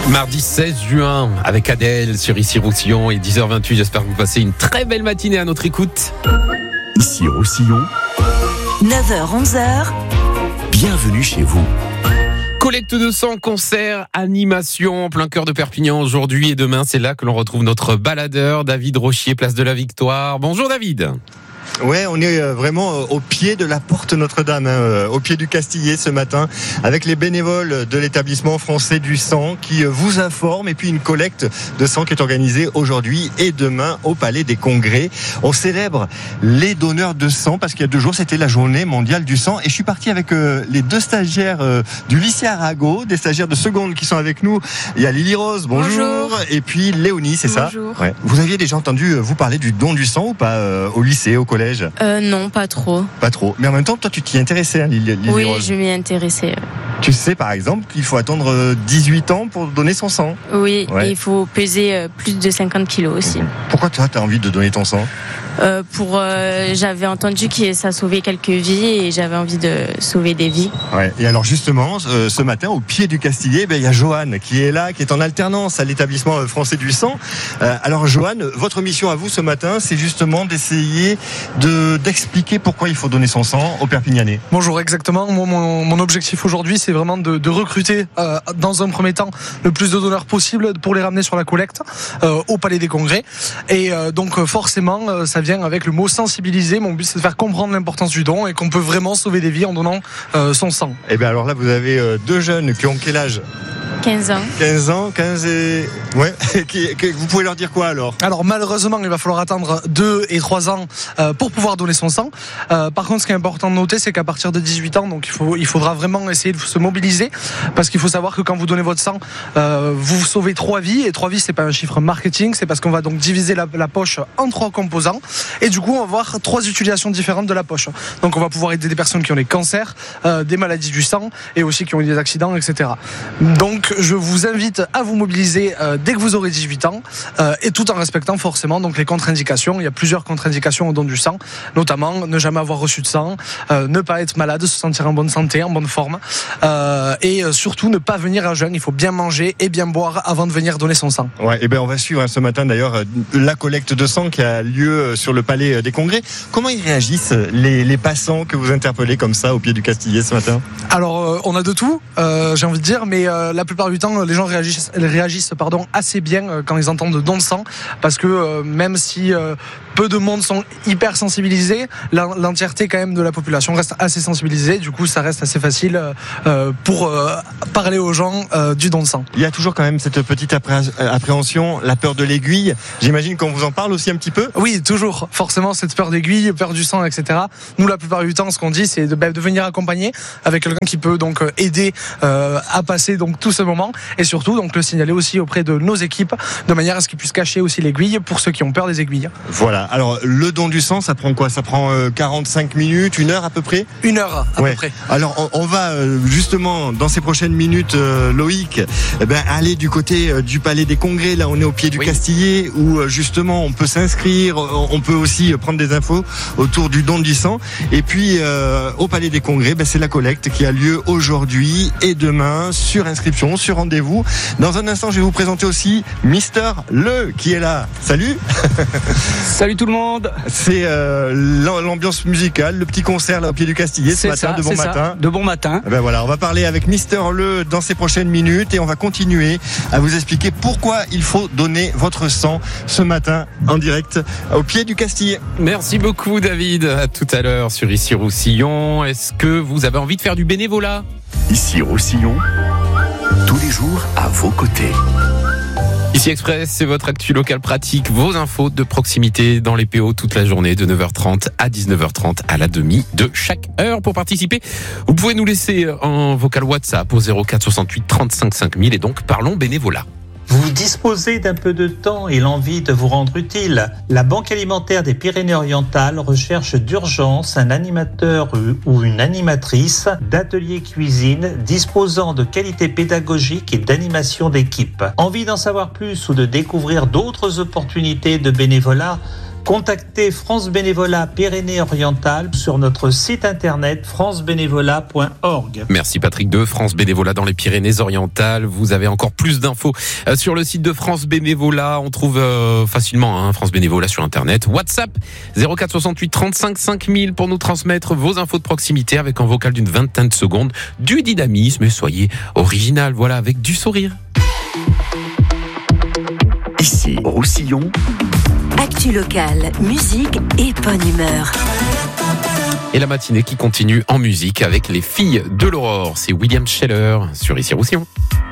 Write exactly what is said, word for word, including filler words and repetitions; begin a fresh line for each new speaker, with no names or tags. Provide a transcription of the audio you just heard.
Mardi seize juin avec Adèle sur Ici Roussillon et dix heures vingt-huit. J'espère que vous passez une très belle matinée à notre écoute.
Ici Roussillon,
neuf heures onze heures.
Bienvenue chez vous.
Collecte de sang, concert, animation en plein cœur de Perpignan aujourd'hui et demain. C'est là que l'on retrouve notre baladeur David Rochier, place de la Victoire. Bonjour David.
Ouais, on est vraiment au pied de la porte Notre-Dame, hein, au pied du Castillet ce matin, avec les bénévoles de l'établissement français du sang qui vous informent, et puis une collecte de sang qui est organisée aujourd'hui et demain au Palais des Congrès. On célèbre les donneurs de sang parce qu'il y a deux jours, c'était la journée mondiale du sang, et je suis parti avec euh, les deux stagiaires euh, du lycée Arago, des stagiaires de seconde qui sont avec nous. Il y a Lily Rose, bonjour, bonjour. Et puis Léonie, c'est
bonjour.
ça ouais. Vous aviez déjà entendu vous parler du don du sang ou pas euh, au lycée, au collège?
Euh, non, pas trop.
Pas trop. Mais en même temps, toi, tu t'y intéressais, hein, Lily, Lily
Oui,
Rose.
je m'y intéressais.
Tu sais, par exemple, qu'il faut attendre dix-huit ans pour donner son sang.
Oui,
ouais.
Et il faut peser plus de cinquante kilos aussi.
Pourquoi toi, tu as envie de donner ton sang ?
Euh, pour, euh, j'avais entendu que ça sauvait quelques vies et j'avais envie de sauver des vies.
Ouais. Et alors justement, euh, ce matin, au pied du Castillet, ben, il y a Joanne qui est là, qui est en alternance à l'établissement français du sang. Euh, alors Joanne, votre mission à vous ce matin, c'est justement d'essayer de, d'expliquer pourquoi il faut donner son sang aux Perpignanais.
Bonjour, exactement. Mon, mon, mon objectif aujourd'hui, c'est vraiment de, de recruter euh, dans un premier temps le plus de donneurs possible pour les ramener sur la collecte euh, au Palais des Congrès. Et euh, donc forcément, euh, ça vient avec le mot sensibiliser. Mon but, c'est de faire comprendre l'importance du don et qu'on peut vraiment sauver des vies en donnant euh, son sang.
Et bien alors là, vous avez euh, deux jeunes qui ont quel âge ?
quinze ans.
quinze ans, quinze et... Ouais, vous pouvez leur dire quoi alors ?
Alors malheureusement, il va falloir attendre deux et trois ans euh, pour pouvoir donner son sang. Euh, par contre, ce qui est important de noter, c'est qu'à partir de dix-huit ans, donc il, faut, il faudra vraiment essayer de se mobiliser, parce qu'il faut savoir que quand vous donnez votre sang, euh, vous sauvez trois vies, et trois vies, c'est pas un chiffre marketing, c'est parce qu'on va donc diviser la, la poche en trois composants, et du coup, on va avoir trois utilisations différentes de la poche. Donc on va pouvoir aider des personnes qui ont des cancers, euh, des maladies du sang, et aussi qui ont eu des accidents, et cetera. Donc je vous invite à vous mobiliser euh, dès que vous aurez dix-huit ans, euh, et tout en respectant forcément donc les contre-indications. Il y a plusieurs contre-indications au don du sang, notamment ne jamais avoir reçu de sang, euh, ne pas être malade, se sentir en bonne santé, en bonne forme, euh, et surtout ne pas venir à jeun. Il faut bien manger et bien boire avant de venir donner son sang.
Ouais, et ben on va suivre hein, ce matin d'ailleurs la collecte de sang qui a lieu sur le Palais des Congrès. Comment ils réagissent les, les passants que vous interpellez comme ça au pied du Castillet ce matin ?
Alors euh, on a de tout, euh, j'ai envie de dire, mais euh, la plupart du temps les gens réagissent, réagissent pardon, assez bien euh, quand ils entendent don de sang, parce que euh, même si euh, peu de monde sont hyper sensibilisés, l'entièreté quand même de la population reste assez sensibilisée. Du coup, ça reste assez facile euh, pour euh, parler aux gens euh, du don de sang.
Il y a toujours quand même cette petite appréhension, la peur de l'aiguille. J'imagine qu'on vous en parle aussi un petit peu ?
Oui, toujours. Forcément, cette peur d'aiguille, peur du sang, et cetera. Nous, la plupart du temps, ce qu'on dit, c'est de, de venir accompagner avec quelqu'un qui peut donc aider euh, à passer donc tout ce moment, et surtout donc le signaler aussi auprès de nos équipes de manière à ce qu'ils puissent cacher aussi l'aiguille pour ceux qui ont peur des aiguilles.
Voilà. Alors le don du sang, ça prend quoi ? Ça prend euh, quarante-cinq minutes, une heure à peu près ?
Une heure à
ouais.
peu près.
Alors on, on va euh, justement dans ces prochaines minutes, euh, Loïc, eh ben, aller du côté euh, du Palais des Congrès. Là, on est au pied du oui. Castillet où euh, justement on peut s'inscrire, on peut aussi prendre des infos autour du don du sang. Et puis euh, au Palais des Congrès, ben, c'est la collecte qui a lieu aujourd'hui et demain sur inscription, sur rendez-vous. Dans un instant, je vais vous présenter aussi Mister Le qui est là. Salut.
Salut tout le monde.
C'est euh, l'ambiance musicale, le petit concert là au pied du Castillet ce matin,
ça,
de bon matin.
Ça, de bon matin.
Ben voilà, on va parler avec Mister Le dans ces prochaines minutes et on va continuer à vous expliquer pourquoi il faut donner votre sang ce matin en direct au pied du Castillet.
Merci beaucoup David. À tout à l'heure sur Ici Roussillon. Est-ce que vous avez envie de faire du bénévolat ?
Ici Roussillon, tous les jours à vos côtés.
Ici Express, c'est votre actu local pratique, vos infos de proximité dans les P O toute la journée de neuf heures trente à dix-neuf heures trente à la demi de chaque heure. Pour participer, vous pouvez nous laisser un vocal WhatsApp au zéro quatre soixante-huit trente-cinq cinq mille et donc parlons bénévolat.
Vous disposez d'un peu de temps et l'envie de vous rendre utile. La Banque alimentaire des Pyrénées-Orientales recherche d'urgence un animateur ou une animatrice d'atelier cuisine disposant de qualités pédagogiques et d'animation d'équipe. Envie d'en savoir plus ou de découvrir d'autres opportunités de bénévolat ? Contactez France Bénévolat Pyrénées-Orientales sur notre site internet france bénévolat point org.
Merci Patrick de France Bénévolat dans les Pyrénées-Orientales. Vous avez encore plus d'infos sur le site de France Bénévolat. On trouve euh, facilement hein, France Bénévolat sur internet. WhatsApp zéro quatre soixante-huit trente-cinq cinq mille pour nous transmettre vos infos de proximité avec un vocal d'une vingtaine de secondes, du dynamisme et soyez original, voilà, avec du sourire.
Ici, Roussillon.
Actu locale, musique et bonne humeur.
Et la matinée qui continue en musique avec les filles de l'aurore. C'est William Scheller sur Ici Roussillon.